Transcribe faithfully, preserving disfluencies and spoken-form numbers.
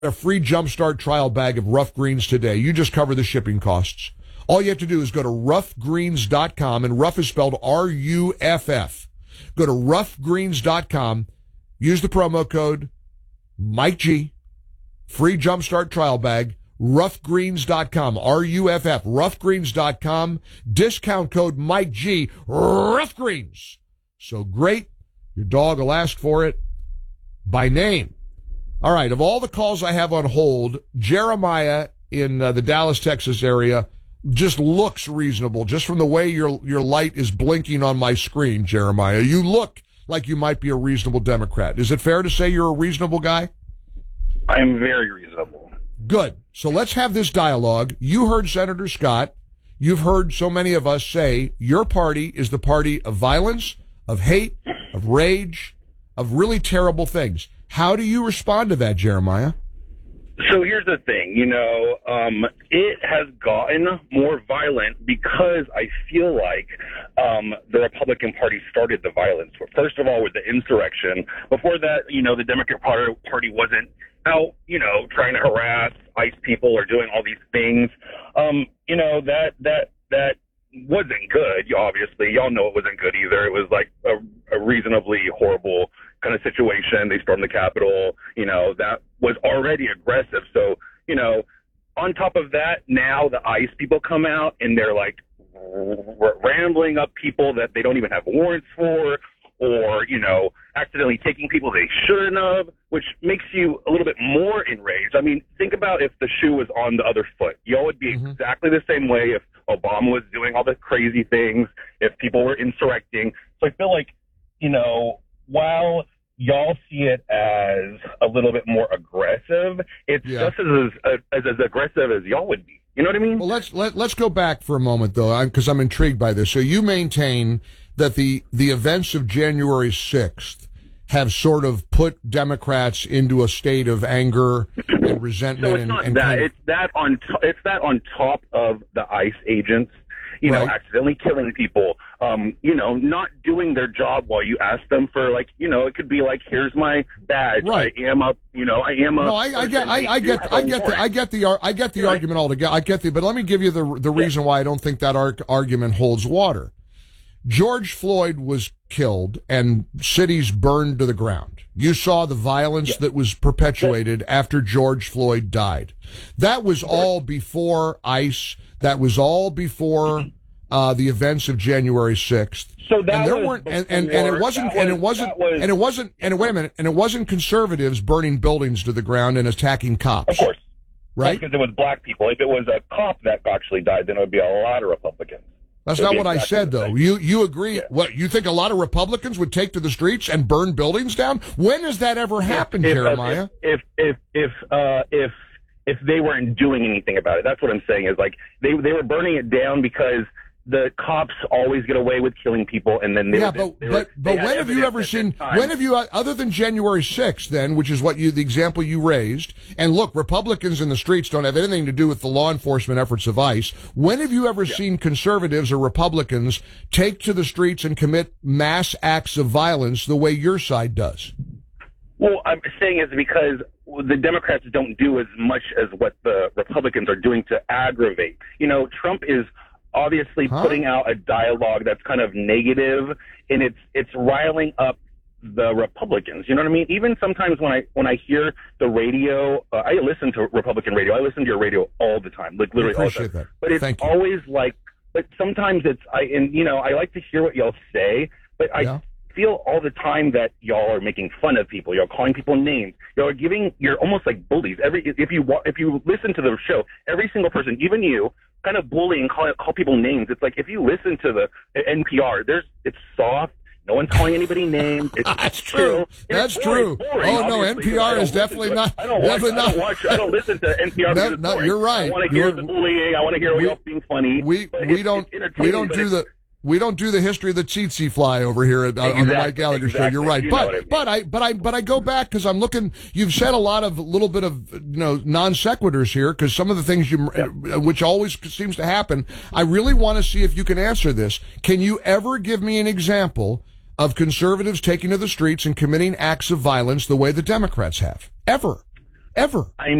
a free Jumpstart trial bag of Rough Greens today. You just cover the shipping costs. All you have to do is go to rough greens dot com, and Rough is spelled R U F F. Go to rough greens dot com, use the promo code Mike G, free Jumpstart trial bag, rough greens dot com, R U F F, rough greens dot com, discount code Mike G, Rough Greens. So great, your dog will ask for it by name. All right, of all the calls I have on hold, Jeremiah in uh, the Dallas, Texas area just looks reasonable, just from the way your your light is blinking on my screen, Jeremiah. You look like you might be a reasonable Democrat. Is it fair to say you're a reasonable guy? I am very reasonable. Good. So let's have this dialogue. You heard Senator Scott. You've heard so many of us say your party is the party of violence, of hate, of rage, of really terrible things. How do you respond to that, Jeremiah? So here's the thing, you know, um, it has gotten more violent because I feel like um, the Republican Party started the violence. First of all, with the insurrection. Before that, you know, the Democrat Party wasn't out, you know, trying to harass ICE people or doing all these things. Um, you know, that that that wasn't good, obviously. Y'all know it wasn't good either. It was like a, a reasonably horrible kind of situation. They stormed the Capitol, you know, that was already aggressive. So, you know, on top of that, now the ICE people come out and they're like r- rambling up people that they don't even have warrants for, or, you know, accidentally taking people they shouldn't have, which makes you a little bit more enraged. I mean, think about if the shoe was on the other foot. Y'all would be mm-hmm. exactly the same way if Obama was doing all the crazy things, if people were insurrecting. So I feel like, you know, while y'all see it as a little bit more aggressive, it's yeah. just as, as as aggressive as y'all would be. You know what I mean? Well, let's let, let's go back for a moment, though, because I'm intrigued by this. So you maintain that the the events of January sixth have sort of put Democrats into a state of anger and resentment. So it's and, not and that. kind of, it's that on to, it's that on top of the ICE agents, you know, right. accidentally killing people, um, you know, not doing their job while you ask them for, like, you know, it could be like, here's my badge. Right. I am a, you know, I am a. No, I, I get, I, I get, I get the, I get the, I get the right. argument altogether. I get the, but let me give you the the reason yeah. why I don't think that ar- argument holds water. George Floyd was killed and cities burned to the ground. You saw the violence yeah. that was perpetuated yeah. after George Floyd died. That was all before ICE. That was all before uh, the events of January sixth. So that and there was weren't, and, and, and it wasn't, was, and it wasn't, was, and it wasn't, and wait a minute, and it wasn't conservatives burning buildings to the ground and attacking cops. Of course. Right? Because it was black people. If it was a cop that actually died, then it would be a lot of Republicans. That's not what exactly I said, though. You you agree? Yeah. What you think? A lot of Republicans would take to the streets and burn buildings down? When has that ever happened, if, Jeremiah? If if if if uh, if if they weren't doing anything about it, that's what I'm saying. Is like they they were burning it down because the cops always get away with killing people, and then they yeah, were, but they but were, but when have you ever seen? When have you, other than January sixth, then, which is what you the example you raised? And look, Republicans in the streets don't have anything to do with the law enforcement efforts of ICE. When have you ever yeah. seen conservatives or Republicans take to the streets and commit mass acts of violence the way your side does? Well, I'm saying is because the Democrats don't do as much as what the Republicans are doing to aggravate. You know, Trump is obviously huh? putting out a dialogue that's kind of negative, and it's it's riling up the Republicans. You know what I mean? Even sometimes when I when I hear the radio, uh, I listen to Republican radio. I listen to your radio all the time, like literally all the time. That. But it's Thank always you. like, but sometimes it's I and you know I like to hear what y'all say, but I. Yeah. feel all the time that y'all are making fun of people. Y'all calling people names. Y'all are giving. You're almost like bullies. Every if you if you listen to the show, every single person, even you, kind of bully and call call people names. It's like if you listen to the N P R, there's it's soft. No one's calling anybody names. It's That's true. That's boring, true. Boring, oh no, N P R is definitely not. I don't watch. Definitely I don't not. watch. I don't listen to N P R. No, no you're right. I want to hear you're, the bullying. I want to hear we, y'all being funny. We we it's, don't it's we don't do the. We don't do the history of the tsetse fly over here at, exactly, on the Mike Gallagher exactly. show. You're right, you but I mean. but I but I but I go back because I'm looking. You've said a lot of little bit of you know non sequiturs here because some of the things you yeah. which always seems to happen. I really want to see if you can answer this. Can you ever give me an example of conservatives taking to the streets and committing acts of violence the way the Democrats have? Ever? ever. I